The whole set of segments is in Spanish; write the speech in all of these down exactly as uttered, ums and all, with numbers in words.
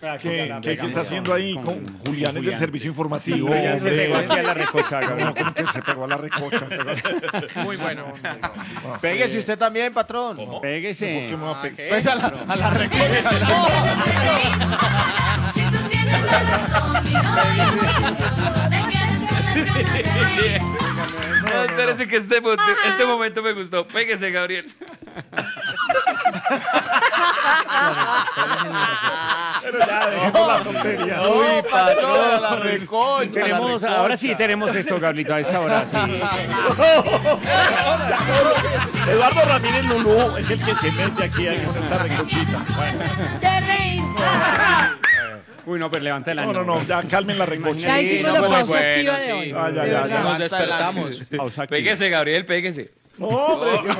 ¿Qué, ¿qué, ¿Qué está haciendo ahí con, con Julián? Es del servicio informativo. Sí, ya se pegó aquí a la recocha. No, como que se pegó a la recocha. Muy bueno. Péguese usted también, patrón. ¿Cómo? Péguese. ¿Por qué me va a pegar? Pues a la, a la recocha. Si tú tienes la razón y no hay oposición, te quedes con las ganas de reír. No, espérese que este, mo- este momento me gustó. Péguese, Gabriel. Pero ya, dejemos la tontería. Uy, patrón, a la recocha. Tenemos, a la ahora sí tenemos esto, Gablito, a esta hora sí. Eduardo Ramírez Lulú es el que se mete aquí ahí con esta recochita. Bueno. De reír. Uy, no, pero levanta el No, año. no, no, ya calmen la recocha. Ya Sí, hicimos no, la pues, pausa bueno, activa de sí. hoy. Ah, ya, de ya, verdad. ya. Nos despertamos. Pausa activa. Péguese, Gabriel, péguese. No, hombre. Bueno,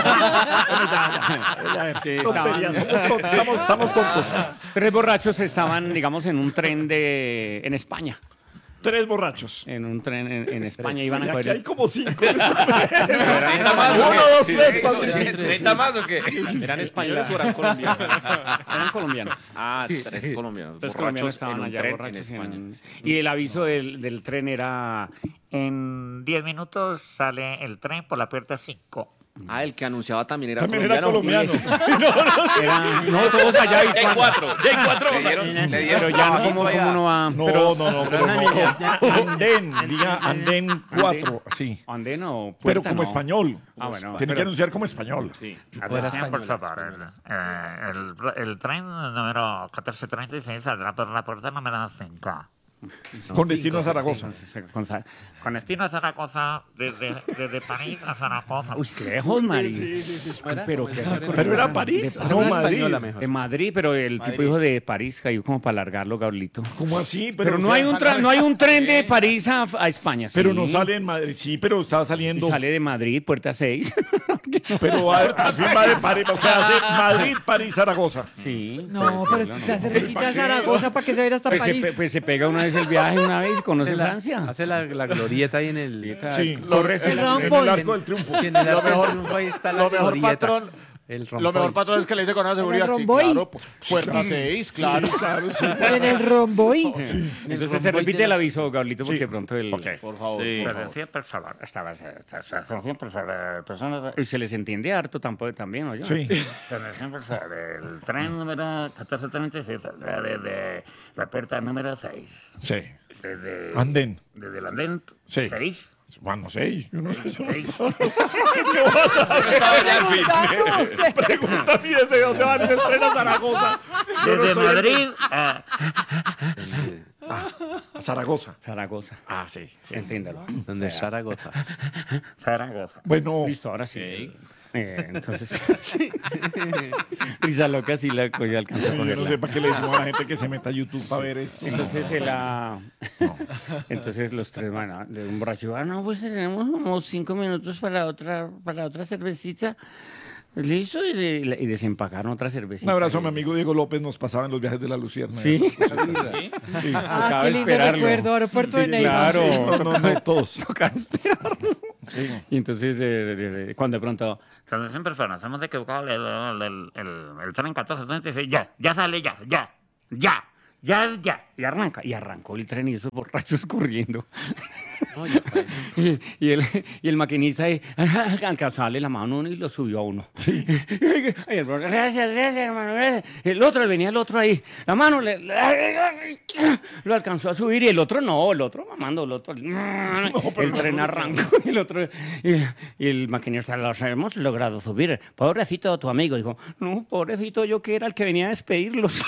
ya, ya, ya. Que Tonterías, estaban- somos tontos, estamos, estamos tontos. Tres borrachos estaban, digamos, en un tren de en España. Tres borrachos. En un tren en, en España iban Y a aquí coger. hay como cinco. ¿treinta más o Uno, qué? dos, Sí, tres, sí, cuatro, sí, cinco. ¿treinta más o qué? ¿Eran españoles o eran colombianos? Eran colombianos. Ah, tres colombianos. Los colombianos borrachos estaban en un allá tren borrachos en España. en- y el aviso del, del tren era en diez minutos sale el tren por la puerta cinco. Ah, el que anunciaba también era También era colombiano. colombiano. Era, no, todos allá y Ya hay cuando- cuatro, ya hay cuatro. Le dieron, le Pero dieron ya no, trabajito ¿cómo, allá. cómo no va? No, pero, no, no, pero no. Andén, diga Andén cuatro, sí. ¿Andén o Pero puerta? como No. español. Ah, bueno. Tiene pero- que anunciar como español. Sí. Atención, por favor. El, eh, el, el tren número catorce treinta y seis saldrá por la puerta número cinco. Con destino a Zaragoza. Con Za- Con destino a Zaragoza, desde, desde París a Zaragoza. Uy, lejos, Mari. Pero, qué- Pero era París, de, no Madrid. de Madrid, pero el tipo dijo de París, cayó como para alargarlo, Gablito. ¿Cómo así? Pero, no, o sea, hay un tra- no hay un tren de París a, a España. Pero sí. no sale en Madrid. Sí, pero estaba saliendo. Sale de Madrid, puerta seis. Pero a- así va de París. O sea, hace Madrid, París, Zaragoza. Sí. No, pero no, se hace ¿Para cerquita a qué? Zaragoza para que se vaya hasta Pues se, París. pe- pues se pega una vez el viaje, una vez y conoce Francia. Hace la, la glorieta ahí en el... Sí, Corres el el- Ramón. en el arco del triunfo. Sí, en el Lo Arco del mejor- Triunfo ahí está la Lo mejor, glorieta. patrón. El Lo mejor, rompoy. patrón, es que le dice con esa seguridad. Sí, romboy? claro. pu- Puerta seis, claro. Claro, sí. En el romboy. Entonces se repite el aviso, Gablito, porque pronto el... Por favor. Sí. por favor. Atención, por favor. Estaba atención, por favor. Personas. Y se les entiende harto tampoco, también, ¿o yo? Sí. Atención, por favor. El tren número catorce treinta y seis saldrá desde la puerta número seis. Sí. Desde, Andén. desde el andén Sí. seis. Bueno, seis. Yo no sé. Yo no sé. seis. Pregunta a mí desde dónde van el tren a Zaragoza. Yo no Desde soy el- Madrid a A Zaragoza. Zaragoza. Ah, sí. sí. Entiéndalo. Donde es Zaragoza. Zaragoza. Bueno, Listo, ahora sí. Eh, entonces, risa loca sí la cogió, alcanzó a yo no cogerla. sé para qué le decimos a la gente que se meta a YouTube para ver esto. Entonces, el, ah, entonces los tres van a, de un borracho, ah, no, pues tenemos como cinco minutos para otra, para otra cervecita. Listo, y, de- y desempacaron otra cervecita. Un abrazo a mi amigo Diego López, nos pasaba en los viajes de la Lucierna. Sí. Sí. Ah, Tocaba qué lindo esperarlo. recuerdo. Aeropuerto de Sí, Neiva. claro. No, no, no, todos. Tocaba esperarlo. Y entonces, eh, eh, eh, cuando de pronto, Atención, personas. Hemos equivocado el, el, el, el, el tren catorce treinta y seis. Ya, ya sale, ya, ya, ya. Ya, ya. y arranca, y arrancó el tren y esos borrachos corriendo. No, ya, pues. Y, y el, y el maquinista ahí, alcanzó a darle la mano a uno y lo subió a uno. Sí. Y el borracho, gracias, gracias, hermano, gracias. El otro, venía el otro ahí, la mano le, lo alcanzó a subir y el otro no, el otro mamando, el otro. El tren arrancó y el otro. Y, y el maquinista, los hemos logrado subir. Pobrecito tu amigo. Dijo, no, pobrecito yo que era el que venía a despedirlos.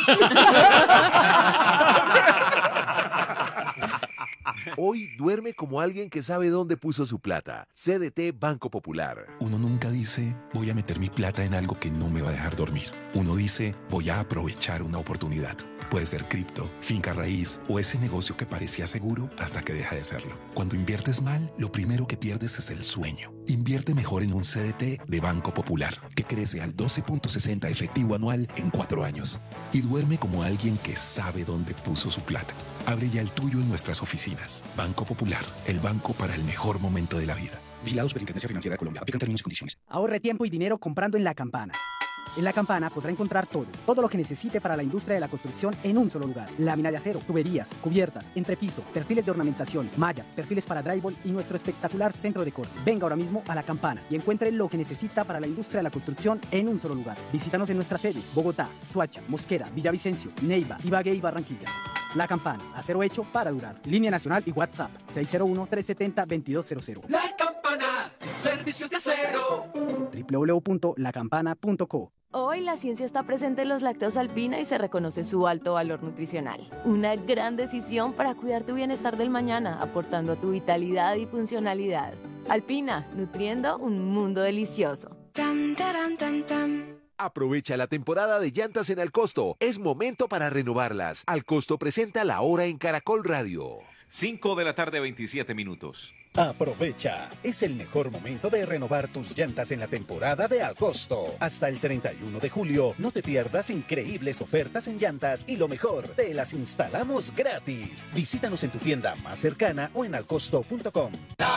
Hoy duerme como alguien que sabe dónde puso su plata. C D T Banco Popular. Uno nunca dice, voy a meter mi plata en algo que no me va a dejar dormir. Uno dice, voy a aprovechar una oportunidad. Puede ser cripto, finca raíz o ese negocio que parecía seguro hasta que deja de serlo. Cuando inviertes mal, lo primero que pierdes es el sueño. Invierte mejor en un C D T de Banco Popular, que crece al doce punto sesenta efectivo anual en cuatro años. Y duerme como alguien que sabe dónde puso su plata. Abre ya el tuyo en nuestras oficinas. Banco Popular, el banco para el mejor momento de la vida. Vigilado Superintendencia Financiera de Colombia. Aplican términos y condiciones. Ahorre tiempo y dinero comprando en La Campana. En La Campana podrá encontrar todo, todo lo que necesite para la industria de la construcción en un solo lugar. Lámina de acero, tuberías, cubiertas, entrepiso, perfiles de ornamentación, mallas, perfiles para drywall y nuestro espectacular centro de corte. Venga ahora mismo a La Campana y encuentre lo que necesita para la industria de la construcción en un solo lugar. Visítanos en nuestras sedes: Bogotá, Soacha, Mosquera, Villavicencio, Neiva, Ibagué y Barranquilla. La Campana, acero hecho para durar. Línea nacional y WhatsApp seis cero uno, tres siete cero, dos dos cero cero. La Campana, servicios de acero. doble u doble u doble u punto la campana punto co. Hoy la ciencia está presente en los lácteos Alpina y se reconoce su alto valor nutricional. Una gran decisión para cuidar tu bienestar del mañana, aportando a tu vitalidad y funcionalidad. Alpina, nutriendo un mundo delicioso. Tam, taram, tam, tam. Aprovecha la temporada de llantas en Alcosto. Es momento para renovarlas. Alcosto presenta La Hora en Caracol Radio. cinco de la tarde, veintisiete minutos. Aprovecha, es el mejor momento de renovar tus llantas en la temporada de Alcosto. Hasta el treinta y uno de julio, no te pierdas increíbles ofertas en llantas y lo mejor, te las instalamos gratis. Visítanos en tu tienda más cercana o en alcosto punto com.